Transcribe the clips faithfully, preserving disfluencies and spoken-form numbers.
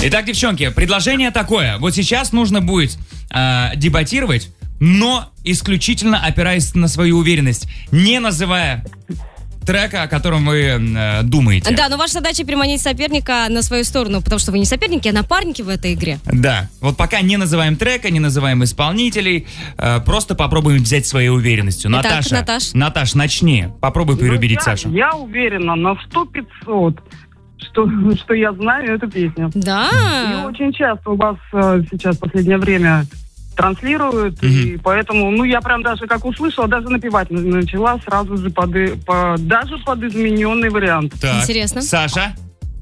Итак, девчонки, предложение такое. Вот сейчас нужно будет э, дебатировать, но исключительно опираясь на свою уверенность, не называя трека, о котором вы э, думаете. Да, но ваша задача переманить соперника на свою сторону, потому что вы не соперники, а напарники в этой игре. Да, вот пока не называем трека, не называем исполнителей, э, просто попробуем взять своей уверенностью. Итак, Наташа, Наташ. Наташ, начни. Попробуй переубедить Ну, я, Сашу. Я уверена на сто пятьсот, что, что я знаю эту песню. Да. И очень часто у вас э, сейчас в последнее время транслируют, Мгм. и поэтому, ну, я прям даже как услышала, даже напевать на- начала сразу же под, и- по, даже под измененный вариант. Так, Интересно. Саша?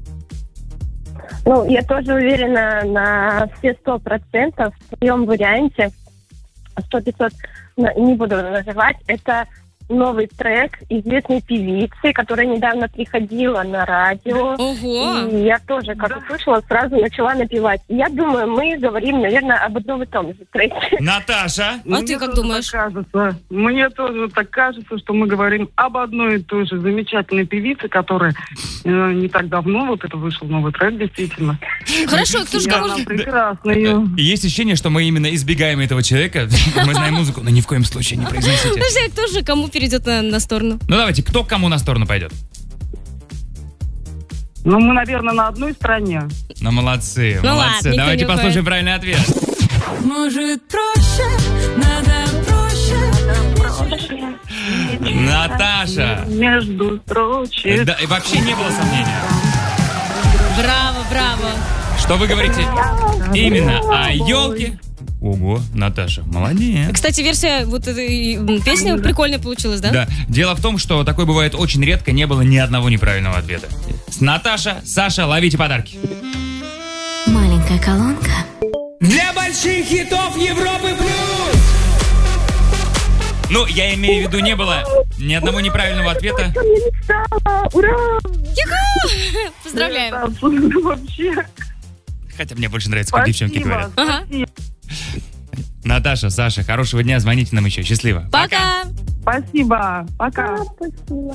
Ну, я тоже уверена на все сто процентов в своем варианте. Сто пятьсот не буду называть. Это новый трек известной певицы, которая недавно приходила на радио. Ого. И я тоже, как услышала, сразу начала напевать. Я думаю, мы говорим, наверное, об одном и том же треке. Наташа? А ты как тоже думаешь? так кажется. Мне тоже так кажется, что мы говорим об одной и той же замечательной певице, которая э, не так давно, вот это вышел новый трек, действительно. Хорошо, кто же И кого... она прекрасно ее... Есть ощущение, что мы именно избегаем этого человека. Мы знаем музыку, но ни в коем случае не произносите. Подожди, кто же кому перейдет на, на сторону? Ну давайте, кто к кому на сторону пойдет? Ну, мы, наверное, на одной стороне. Ну молодцы, Ну молодцы. ладно, никто Давайте не послушаем уходит. правильный ответ. Может, проще, надо проще. Наташа. Между строчек. Да, и вообще не было сомнения. Браво, браво. Что вы говорите? Именно о елке. Ого, Наташа, молодец. Кстати, версия вот этой м, песни прикольная получилась, да? Да. Дело в том, что такое бывает очень редко, не было ни одного неправильного ответа. Наташа, Саша, ловите подарки. Маленькая колонка. Для больших хитов Европы плюс! Ну, я имею в виду, не было ни одного неправильного ответа. Я мечтала! Ура! Юху! Поздравляем. Да, вообще. Хотя мне больше нравится, как девчонки Спасибо. говорят. Ага. Наташа, Саша, хорошего дня, звоните нам еще. Счастливо. Пока. Спасибо. Пока. Спасибо.